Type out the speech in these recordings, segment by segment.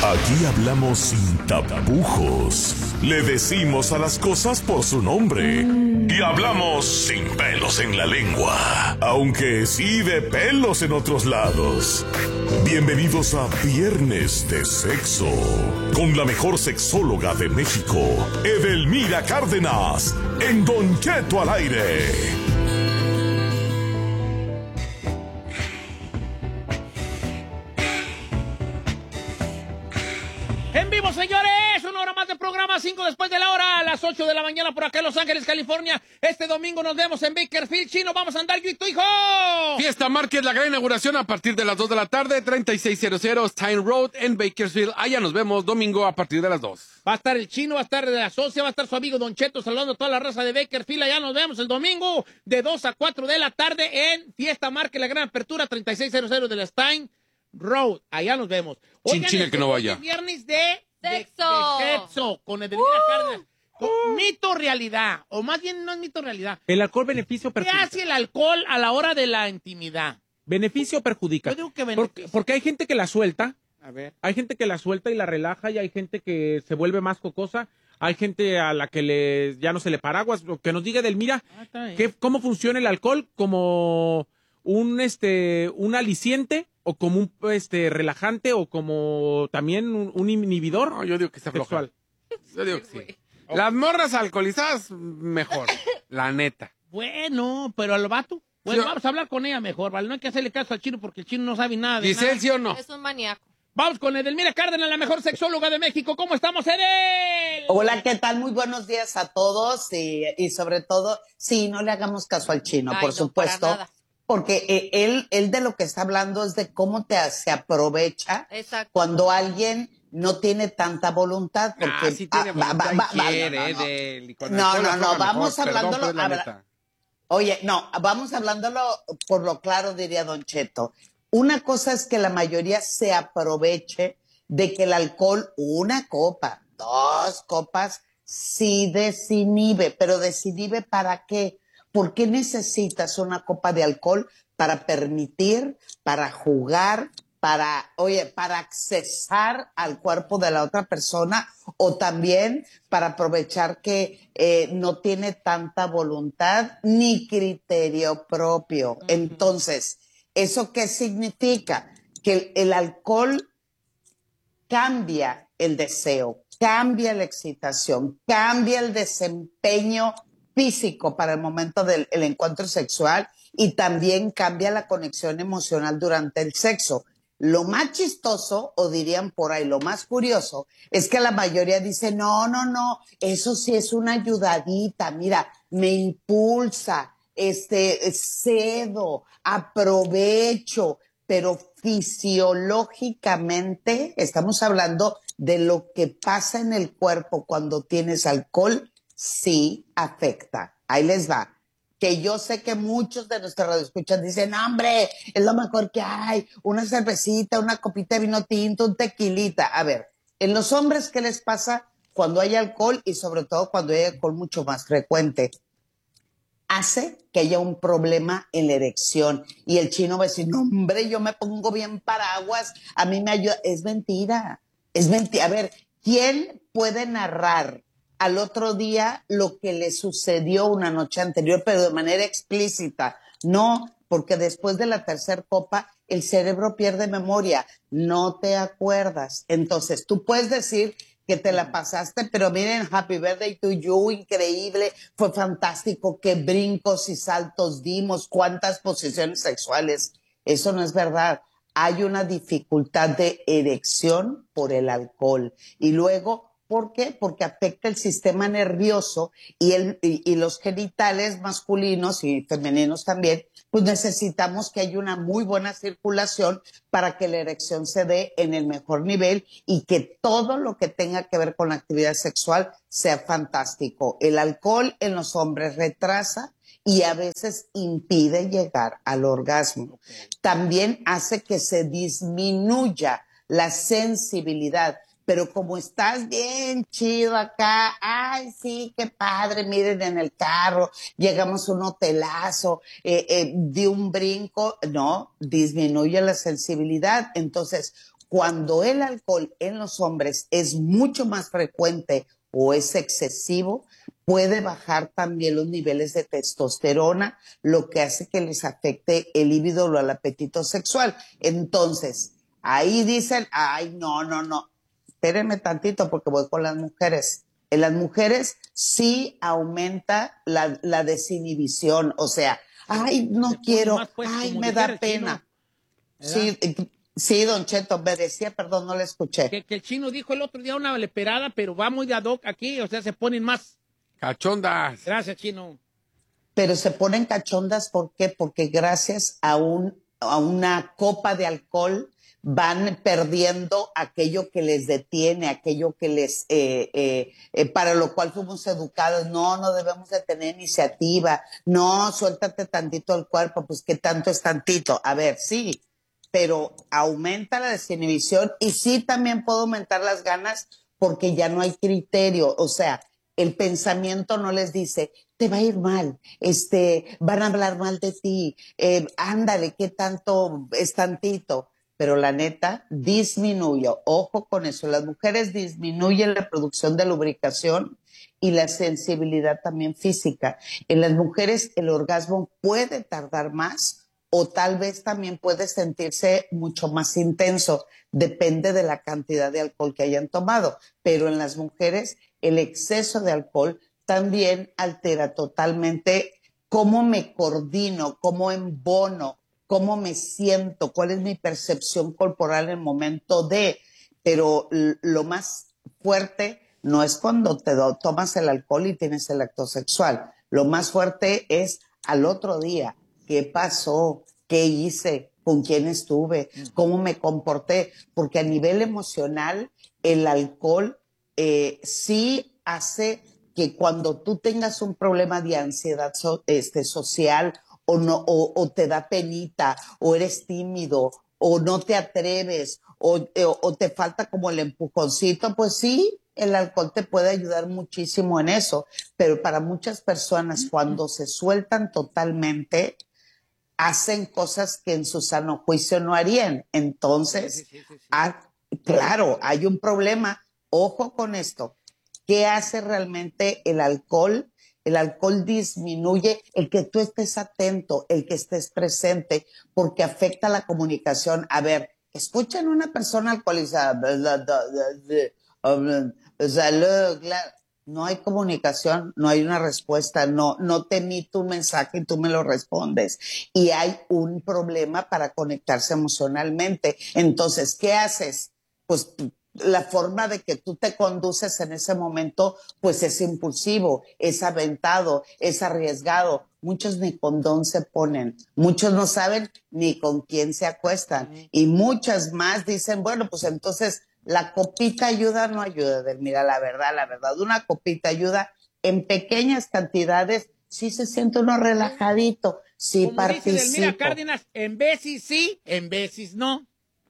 Aquí hablamos sin tapujos. Le decimos a las cosas por su nombre. Y hablamos sin pelos en la lengua. Aunque sí de pelos en otros lados. Bienvenidos a Viernes de Sexo. Con la mejor sexóloga de México, Edelmira Cárdenas. En Don Cheto al aire. En vivo, señores, una hora más de programa, 5 después de la hora, a las 8 de la mañana por acá en Los Ángeles, California. Este domingo nos vemos en Bakersfield. Chino, vamos a andar yo y tu hijo. Fiesta Márquez, la gran inauguración a partir de las 2 de la tarde, 3600 Stein Road en Bakersfield. Allá nos vemos domingo a partir de las 2. Va a estar el Chino, va a estar de la socia, va a estar su amigo Don Cheto saludando a toda la raza de Bakersfield. Allá nos vemos el domingo de 2 a 4 de la tarde en Fiesta Márquez, la gran apertura, 3600 de la Stein Road. Allá nos vemos. Chinchín el que no vaya. Viernes de Sexo. de sexo con Edelmira Cárdenas. Mito realidad, o más bien no es mito realidad. El alcohol beneficio o ¿Qué perjudica? hace el alcohol a la hora de la intimidad? ¿Beneficio o perjudica? Yo digo que beneficio. Porque hay gente que la suelta, A ver. hay gente que la suelta y la relaja, y hay gente que se vuelve más cocosa, hay gente a la que ya no se le paraguas. Que nos diga Edelmira, Está bien. ¿cómo funciona el alcohol? ¿Como un aliciente o como un relajante o como también un inhibidor? No, yo digo que está floja. sexual? Yo digo que sí. Las morras alcoholizadas, mejor. La neta. Bueno, pero al vato. Bueno, Sí. vamos a hablar con ella mejor, ¿vale? No hay que hacerle caso al Chino porque el Chino no sabe nada de Giselle, nada. ¿sí o no? Es un maníaco. Vamos con Edelmira Cárdenas, la mejor sexóloga de México. ¿Cómo estamos, Edel? Hola, ¿qué tal? Muy buenos días a todos y sobre todo, sí, no le hagamos caso al Chino, Ay, por no, supuesto, para nada. porque él de lo que está hablando es de cómo se aprovecha Exacto. cuando alguien no tiene tanta voluntad. Porque, Sí tiene voluntad y quiere, no. Edel, y con No, alcohol no, la no, forma vamos mejor, perdón, hablándolo, pero es la habla- neta. Oye, no, vamos hablándolo por lo claro, diría Don Cheto. Una cosa es que la mayoría se aproveche de que el alcohol, una copa, 2 copas, sí desinhibe. ¿Pero desinhibe para qué? ¿Por qué necesitas una copa de alcohol? Para permitir, para jugar, para accesar al cuerpo de la otra persona, o también para aprovechar que no tiene tanta voluntad ni criterio propio. Entonces, ¿eso qué significa? Que el alcohol cambia el deseo, cambia la excitación, cambia el desempeño físico para el momento del encuentro sexual, y también cambia la conexión emocional durante el sexo. Lo más chistoso, o dirían por ahí, lo más curioso, es que la mayoría dice, no, eso sí es una ayudadita, mira, me impulsa, cedo, aprovecho, pero fisiológicamente estamos hablando de lo que pasa en el cuerpo cuando tienes alcohol, sí afecta. Ahí les va. Que yo sé que muchos de nuestros radioescuchas dicen, hombre, es lo mejor que hay, una cervecita, una copita de vino tinto, un tequilita. A ver, en los hombres, ¿qué les pasa cuando hay alcohol, y sobre todo cuando hay alcohol mucho más frecuente? Hace que haya un problema en la erección, y el Chino va a decir, no, hombre, yo me pongo bien paraguas, a mí me ayuda. Es mentira, es mentira. A ver, ¿quién puede narrar al otro día lo que le sucedió una noche anterior, pero de manera explícita? No, porque después de la tercera copa el cerebro pierde memoria, no te acuerdas. Entonces tú puedes decir que te la pasaste, pero miren, Happy Birthday to You, increíble, fue fantástico, qué brincos y saltos dimos, cuántas posiciones sexuales. Eso no es verdad. Hay una dificultad de erección por el alcohol. Y luego, ¿por qué? Porque afecta el sistema nervioso, y los genitales masculinos y femeninos también, pues necesitamos que haya una muy buena circulación para que la erección se dé en el mejor nivel y que todo lo que tenga que ver con la actividad sexual sea fantástico. El alcohol en los hombres retrasa y a veces impide llegar al orgasmo. También hace que se disminuya la sensibilidad. Pero como estás bien chido acá, ay, sí, qué padre, miren, en el carro, llegamos a un hotelazo, di un brinco, no, disminuye la sensibilidad. Entonces, cuando el alcohol en los hombres es mucho más frecuente o es excesivo, puede bajar también los niveles de testosterona, lo que hace que les afecte el líbido o el apetito sexual. Entonces, ahí dicen, ay, no, espérenme tantito porque voy con las mujeres. En las mujeres sí aumenta la desinhibición, o sea, ay, no quiero, más, pues, ay, como me dijera da el pena. chino, Sí, Don Cheto, me decía, perdón, no le escuché. que el chino dijo el otro día una leperada, pero va muy de ad hoc aquí, o sea, se ponen más. Cachondas. Gracias, chino. Pero se ponen cachondas, ¿por qué? Porque gracias a una copa de alcohol van perdiendo aquello que les detiene, aquello que les, para lo cual fuimos educados. No debemos de tener iniciativa. No, suéltate tantito el cuerpo, pues ¿qué tanto es tantito? A ver, sí, pero aumenta la desinhibición y sí también puede aumentar las ganas porque ya no hay criterio. O sea, el pensamiento no les dice, te va a ir mal, van a hablar mal de ti, ándale, ¿qué tanto es tantito? Pero la neta, disminuye, ojo con eso, las mujeres disminuyen la producción de lubricación y la sensibilidad también física. En las mujeres el orgasmo puede tardar más o tal vez también puede sentirse mucho más intenso, depende de la cantidad de alcohol que hayan tomado, pero en las mujeres el exceso de alcohol también altera totalmente cómo me coordino, cómo embono, cómo me siento, cuál es mi percepción corporal en el momento de, pero lo más fuerte no es cuando tomas el alcohol y tienes el acto sexual, lo más fuerte es al otro día, ¿qué pasó? ¿Qué hice? ¿Con quién estuve? ¿Cómo me comporté? Porque a nivel emocional el alcohol sí hace que cuando tú tengas un problema de ansiedad social o te da penita o eres tímido o no te atreves o te falta como el empujoncito, pues sí, el alcohol te puede ayudar muchísimo en eso, pero para muchas personas cuando se sueltan totalmente hacen cosas que en su sano juicio no harían. Entonces, Sí. claro, hay un problema. Ojo con esto. ¿Qué hace realmente el alcohol? El alcohol disminuye el que tú estés atento, el que estés presente, porque afecta la comunicación. A ver, escuchan una persona alcoholizada. No hay comunicación, no hay una respuesta, no te emito un mensaje y tú me lo respondes. Y hay un problema para conectarse emocionalmente. Entonces, ¿qué haces? Pues la forma de que tú te conduces en ese momento, pues es impulsivo, es aventado, es arriesgado. Muchos ni condón se ponen, muchos no saben ni con quién se acuestan. Y muchas más dicen, bueno, pues entonces la copita ayuda, no ayuda. Mira, la verdad, una copita ayuda en pequeñas cantidades, sí se siente uno relajadito, sí Como dice Delmira participo. Cárdenas, en veces sí, en veces no.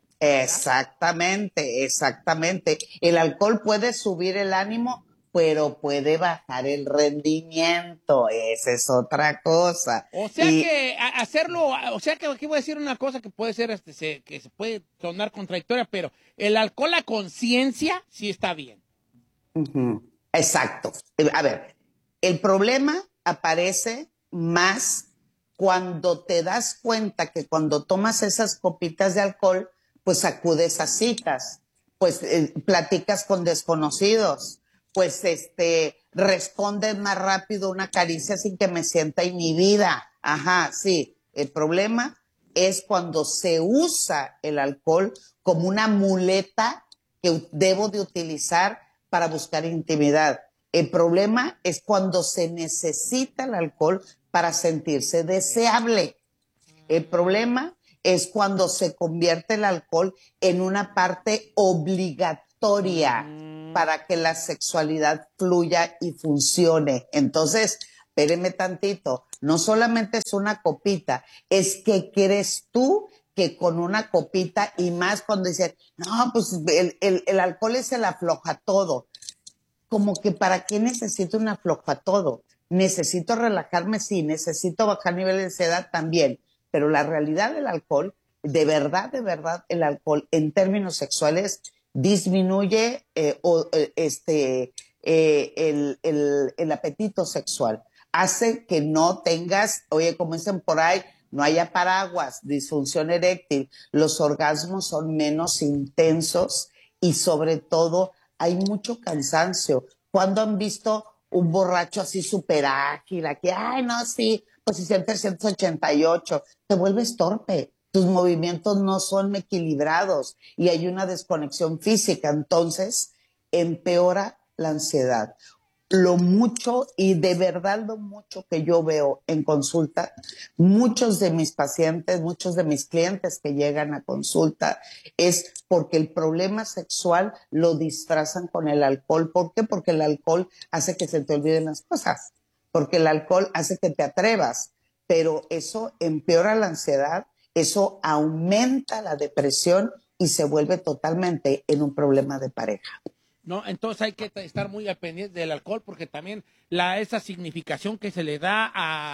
Exactamente. El alcohol puede subir el ánimo, pero puede bajar el rendimiento. Esa es otra cosa. O sea que hacerlo, o sea que aquí voy a decir una cosa que puede ser, que se puede sonar contradictoria, pero el alcohol a conciencia sí está bien. Ujú. Exacto. A ver, el problema aparece más cuando te das cuenta que cuando tomas esas copitas de alcohol, pues acudes a citas, pues platicas con desconocidos, pues respondes más rápido una caricia sin que me sienta inhibida. Ajá, sí. El problema es cuando se usa el alcohol como una muleta que debo de utilizar para buscar intimidad. El problema es cuando se necesita el alcohol para sentirse deseable. El problema es cuando se convierte el alcohol en una parte obligatoria para que la sexualidad fluya y funcione. Entonces, espéreme tantito, no solamente es una copita, es que crees tú que con una copita y más cuando dicen, no, pues el alcohol es el afloja todo. Como que ¿para qué necesito un afloja todo? Necesito relajarme, sí, necesito bajar niveles de ansiedad también, pero la realidad del alcohol de verdad, el alcohol en términos sexuales disminuye el apetito sexual. Hace que no tengas, oye, como dicen por ahí, no haya paraguas, disfunción eréctil, los orgasmos son menos intensos y sobre todo hay mucho cansancio. ¿Cuándo han visto un borracho así súper ágil? Aquí, ay, no, sí, posición 388, te vuelves torpe. Tus movimientos no son equilibrados y hay una desconexión física, entonces empeora la ansiedad. Lo mucho y de verdad lo mucho que yo veo en consulta, muchos de mis pacientes, muchos de mis clientes que llegan a consulta es porque el problema sexual lo disfrazan con el alcohol. ¿Por qué? Porque el alcohol hace que se te olviden las cosas, porque el alcohol hace que te atrevas, pero eso empeora la ansiedad, eso aumenta la depresión y se vuelve totalmente en un problema de pareja. No, entonces hay que estar muy al pendiente del alcohol porque también esa significación que se le da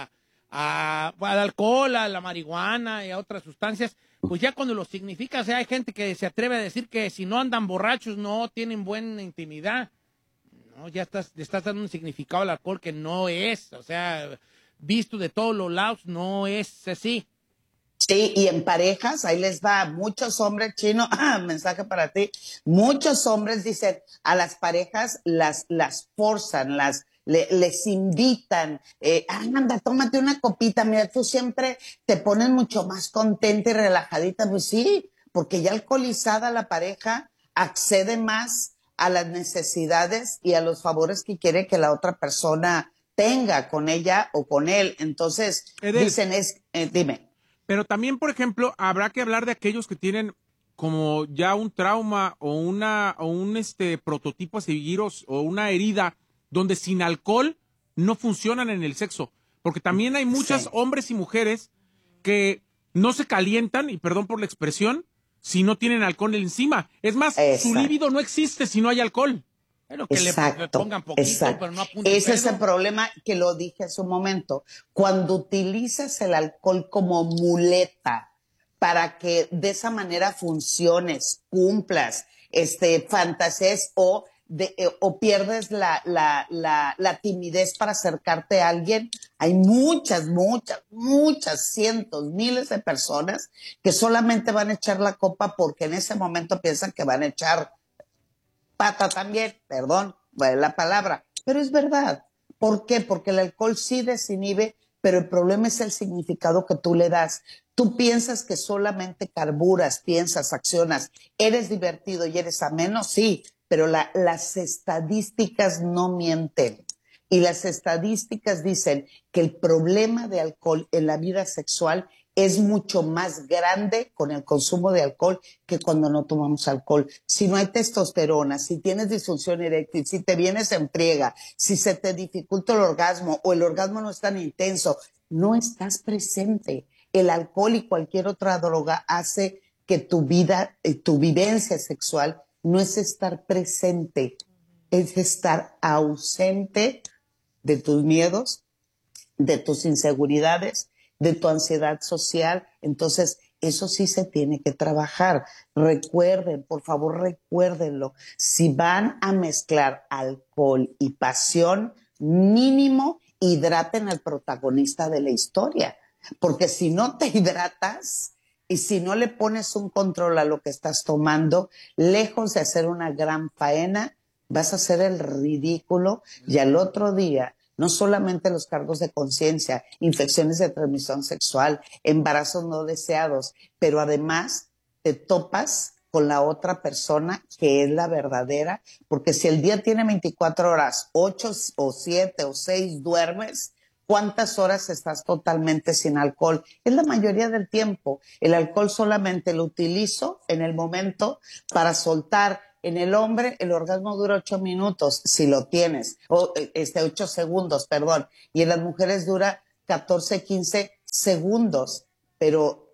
al alcohol, a la marihuana y a otras sustancias, pues ya cuando lo significa, o sea, hay gente que se atreve a decir que si no andan borrachos no tienen buena intimidad. No, ya le estás dando un significado al alcohol que no es, o sea, visto de todos los lados, no es así. Sí, y en parejas, ahí les va, muchos hombres, Chino, mensaje para ti, muchos hombres dicen, a las parejas las forzan, les invitan, anda, tómate una copita, mira, tú siempre te pones mucho más contenta y relajadita, pues sí, porque ya alcoholizada la pareja accede más a las necesidades y a los favores que quiere que la otra persona tenga con ella o con él, entonces, Edel, dicen, dime. Pero también, por ejemplo, habrá que hablar de aquellos que tienen como ya un trauma o un prototipo a seguir o una herida donde sin alcohol no funcionan en el sexo. Porque también hay muchos hombres y mujeres que no se calientan, y perdón por la expresión, si no tienen alcohol encima. Es más, su líbido no existe si no hay alcohol. Pero que le pongan poquito, pero no apunten. Ese es el problema que lo dije hace un momento. Cuando utilizas el alcohol como muleta para que de esa manera funciones, cumplas, fantasees o pierdes la timidez para acercarte a alguien, hay muchas, cientos, miles de personas que solamente van a echar la copa porque en ese momento piensan que van a echar pata también, perdón, la palabra, pero es verdad. ¿Por qué? Porque el alcohol sí desinhibe, pero el problema es el significado que tú le das. Tú piensas que solamente carburas, piensas, accionas, eres divertido y eres ameno, sí, pero las estadísticas no mienten. Y las estadísticas dicen que el problema de alcohol en la vida sexual es mucho más grande con el consumo de alcohol que cuando no tomamos alcohol. Si no hay testosterona, si tienes disfunción eréctil, si te vienes en friega, si se te dificulta el orgasmo o el orgasmo no es tan intenso, no estás presente. El alcohol y cualquier otra droga hace que tu vida, tu vivencia sexual no es estar presente, es estar ausente de tus miedos, de tus inseguridades, de tu ansiedad social. Entonces, eso sí se tiene que trabajar. Recuerden, por favor, recuérdenlo. Si van a mezclar alcohol y pasión, mínimo hidraten al protagonista de la historia. Porque si no te hidratas y si no le pones un control a lo que estás tomando, lejos de hacer una gran faena, vas a hacer el ridículo y al otro día no solamente los cargos de conciencia, infecciones de transmisión sexual, embarazos no deseados, pero además te topas con la otra persona que es la verdadera, porque si el día tiene 24 horas, 8 o 7 o 6 duermes, ¿cuántas horas estás totalmente sin alcohol? Es la mayoría del tiempo. El alcohol solamente lo utilizo en el momento para soltar. En el hombre, el orgasmo dura 8 minutos, si lo tienes, o 8 segundos, perdón. Y en las mujeres dura 14, 15 segundos. Pero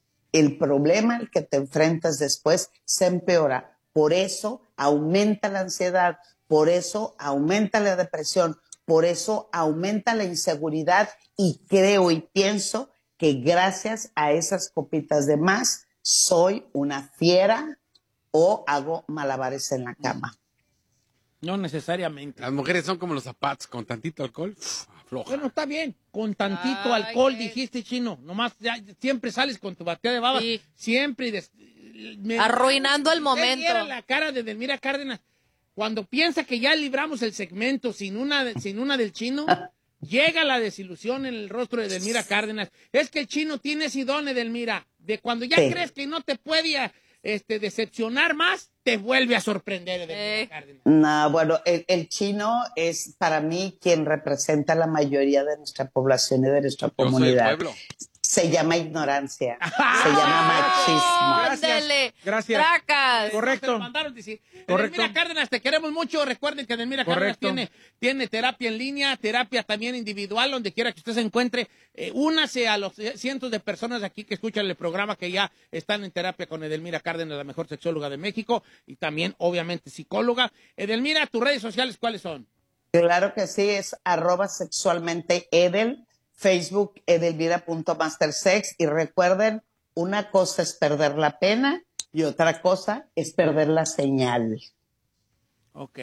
el problema al que te enfrentas después se empeora. Por eso aumenta la ansiedad, por eso aumenta la depresión, por eso aumenta la inseguridad y creo y pienso que gracias a esas copitas de más soy una fiera o hago malabares en la cama. No necesariamente. Las mujeres son como los zapatos, con tantito alcohol, afloja. Bueno, está bien. Con tantito alcohol, dijiste, Chino. Nomás siempre sales con tu batea de babas. Sí. Siempre. Arruinando el momento. Era la cara de Edelmira Cárdenas. Cuando piensa que ya libramos el segmento sin una del Chino, llega la desilusión en el rostro de Edelmira Cárdenas. Es que el Chino tiene ese don, Edelmira, de cuando ya crees que no te puede decepcionar más, te vuelve a sorprender, Edelmira Cárdenas. No, bueno, el Chino es para mí quien representa la mayoría de nuestra población y de nuestra comunidad. Yo soy el pueblo. Se llama ignorancia, se llama machismo. Gracias. Tracas. Correcto. Mandaron decir. Correcto. Edelmira Cárdenas, te queremos mucho. Recuerden que Edelmira Cárdenas tiene terapia en línea, terapia también individual, donde quiera que usted se encuentre. Únase a los cientos de personas aquí que escuchan el programa que ya están en terapia con Edelmira Cárdenas, la mejor sexóloga de México, y también, obviamente, psicóloga. Edelmira, ¿tus redes sociales cuáles son? Claro que sí, es @sexualmenteedel, Facebook edelmira.mastersex, y recuerden, una cosa es perder la pena y otra cosa es perder la señal. Ok,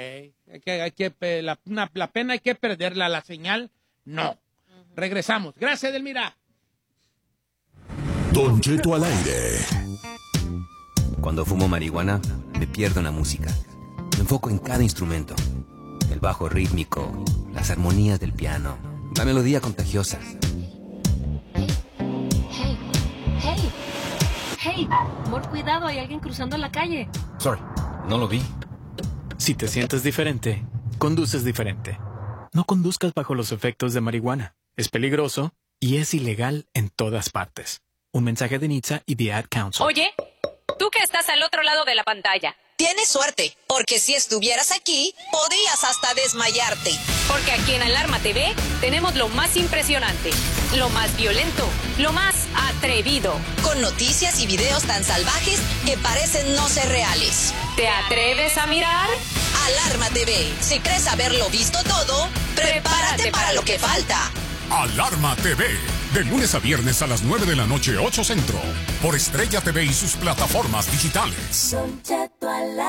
la pena hay que perderla, la señal no. Regresamos. Gracias, Edelmira. Don Cheto al aire. Cuando fumo marihuana, me pierdo en la música. Me enfoco en cada instrumento. El bajo rítmico, las armonías del piano, la melodía contagiosa. Hey, amor, cuidado, hay alguien cruzando la calle. Sorry, no lo vi. Si te sientes diferente, conduces diferente. No conduzcas bajo los efectos de marihuana. Es peligroso y es ilegal en todas partes. Un mensaje de NHTSA y The Ad Council. Oye, tú que estás al otro lado de la pantalla. Tienes suerte, porque si estuvieras aquí, podrías hasta desmayarte. Porque aquí en Alarma TV tenemos lo más impresionante, lo más violento, lo más atrevido. Con noticias y videos tan salvajes que parecen no ser reales. ¿Te atreves a mirar? Alarma TV. Si crees haberlo visto todo, prepárate para lo que falta. Alarma TV. De lunes a viernes a las 9 de la noche, 8 Centro. Por Estrella TV y sus plataformas digitales. Don Cheto al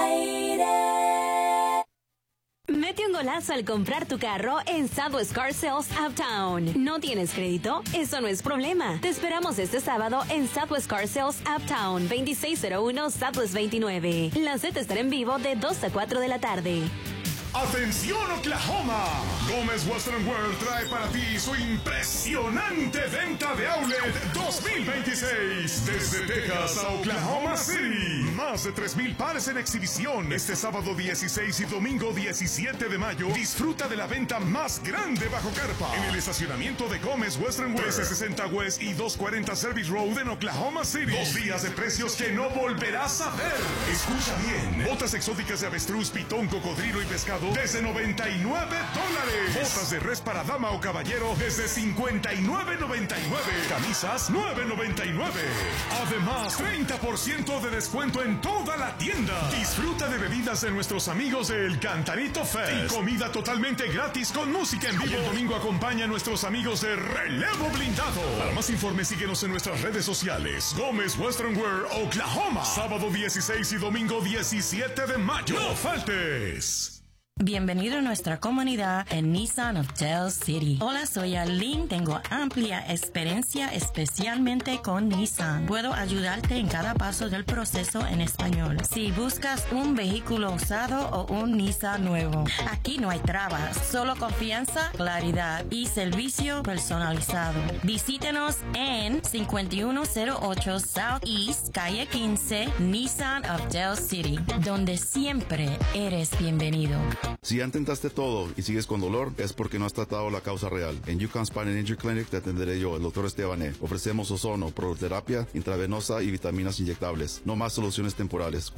aire. Mete un golazo al comprar tu carro en Southwest Car Sales Uptown. ¿No tienes crédito? Eso no es problema. Te esperamos este sábado en Southwest Car Sales Uptown, 2601 Southwest 29. La cita estará en vivo de 2 a 4 de la tarde. ¡Atención, Oklahoma! Gómez Western World trae para ti su impresionante venta de Outlet 2026. Desde Texas a Oklahoma City. Más de 3,000 pares en exhibición. Este sábado 16 y domingo 17 de mayo. Disfruta de la venta más grande bajo carpa. En el estacionamiento de Gómez Western World. 1360 West y 240 Service Road en Oklahoma City. 2 días de precios que no volverás a ver. Escucha bien. Botas exóticas de avestruz, pitón, cocodrilo y pescado desde $99. Botas de res para dama o caballero desde $59.99. Camisas $9.99. Además, 30% de descuento en toda la tienda. Disfruta de bebidas de nuestros amigos del Cantanito Fest. Y comida totalmente gratis con música en vivo. Y el domingo acompaña a nuestros amigos de Relevo Blindado. Para más informes, síguenos en nuestras redes sociales. Gómez Western Wear, Oklahoma. Sábado 16 y domingo 17 de mayo. ¡No faltes! Bienvenido a nuestra comunidad en Nissan of Del City. Hola, soy Aline. Tengo amplia experiencia especialmente con Nissan. Puedo ayudarte en cada paso del proceso en español. Si buscas un vehículo usado o un Nissan nuevo, aquí no hay trabas, solo confianza, claridad y servicio personalizado. Visítenos en 5108 Southeast, calle 15, Nissan of Del City, donde siempre eres bienvenido. Si ya intentaste todo y sigues con dolor, es porque no has tratado la causa real. En Yukon Spine and Injury Clinic te atenderé yo, el Dr. Estebané. Ofrecemos ozono, proterapia intravenosa y vitaminas inyectables. No más soluciones temporales.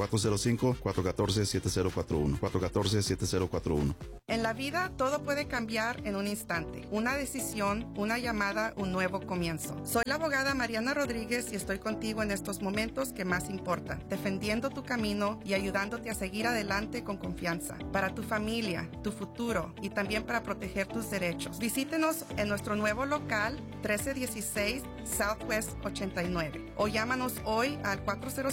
405-414-7041. 414-7041. En la vida todo puede cambiar en un instante. Una decisión, una llamada, un nuevo comienzo. Soy la abogada Mariana Rodríguez y estoy contigo en estos momentos que más importan, defendiendo tu camino y ayudándote a seguir adelante con confianza. Para tu familia, tu futuro y también para proteger tus derechos. Visítenos en nuestro nuevo local 1316 Southwest 89 o llámanos hoy al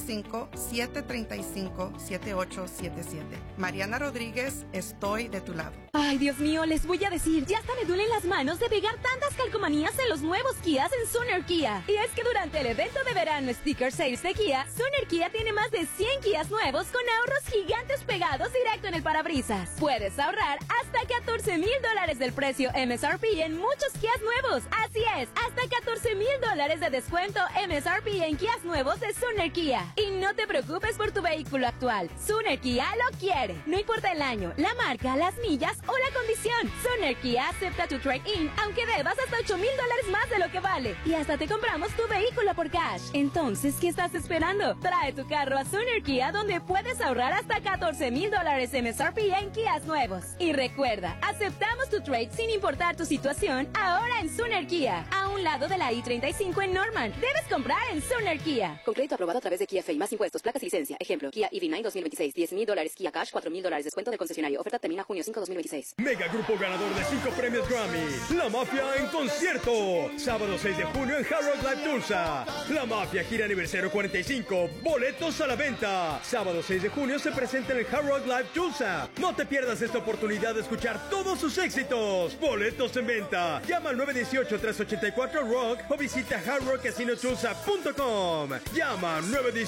405-735-7877. Mariana Rodríguez, estoy de tu lado. Ay, Dios mío, les voy a decir, ya hasta me duelen las manos de pegar tantas calcomanías en los nuevos Kias en Sooner Kia. Y es que durante el evento de verano Sticker Sales de Kia, Sooner Kia tiene más de 100 Kias nuevos con ahorros gigantes pegados directo en el parabrisas. Puedes ahorrar hasta $14,000 del precio MSRP en muchos Kias nuevos. Así es, hasta $14,000 de descuento MSRP en Kias nuevos de Sooner Kia. Y no te preocupes por tu vehículo actual. Sooner Kia lo quiere. No importa el año, la marca, las millas o la condición. Sooner Kia acepta tu trade-in, aunque debas hasta $8,000 más de lo que vale. Y hasta te compramos tu vehículo por cash. Entonces, ¿qué estás esperando? Trae tu carro a Sooner Kia, donde puedes ahorrar hasta $14,000 MSRP en Kias nuevos. Y recuerda, aceptamos tu trade sin importar tu situación, ahora en Sooner Kia, a un lado de la I-35 en Norman. Debes comprar en Sooner Kia. Con crédito aprobado a través de Kia Fay, más impuestos, placas y licencia. Ejemplo, Kia EV9 2026, $10,000, Kia Cash, $4,000, descuento del concesionario. Oferta termina junio 5, 2026. Mega Grupo ganador de 5 premios Grammy. La Mafia en concierto. Sábado 6 de junio en Hard Rock Live Tulsa. La Mafia gira aniversario 45. Boletos a la venta. Sábado 6 de junio se presenta en el Hard Rock Live Tulsa. No te pierdas esta oportunidad de escuchar todos sus éxitos. Boletos en venta. Llama al 918-384-ROCK o visita hardrockcasinotulsa.com. Llama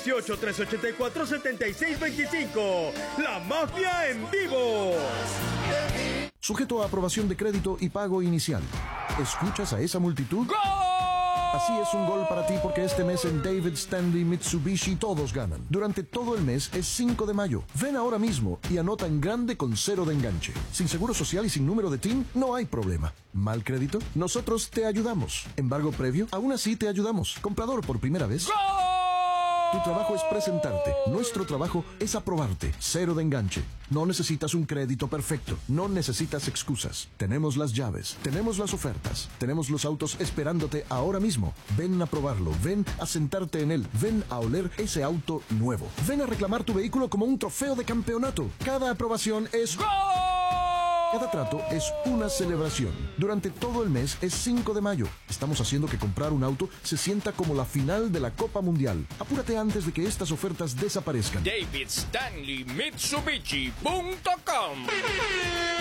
918-384-7625. La Mafia en vivo. Sujeto a aprobación de crédito y pago inicial. ¿Escuchas a esa multitud? Así es un gol para ti porque este mes en David, Stanley, Mitsubishi todos ganan. Durante todo el mes es 5 de mayo. Ven ahora mismo y anota en grande con 0 de enganche. Sin seguro social y sin número de TIN, no hay problema. ¿Mal crédito? Nosotros te ayudamos. ¿Embargo previo? Aún así te ayudamos. ¿Comprador por primera vez? Tu trabajo es presentarte. Nuestro trabajo es aprobarte. 0 de enganche. No necesitas un crédito perfecto. No necesitas excusas. Tenemos las llaves. Tenemos las ofertas. Tenemos los autos esperándote ahora mismo. Ven a probarlo. Ven a sentarte en él. Ven a oler ese auto nuevo. Ven a reclamar tu vehículo como un trofeo de campeonato. Cada aprobación es... Cada trato es una celebración. Durante todo el mes es 5 de mayo. Estamos haciendo que comprar un auto se sienta como la final de la Copa Mundial. Apúrate antes de que estas ofertas desaparezcan. DavidStanleyMitsubishi.com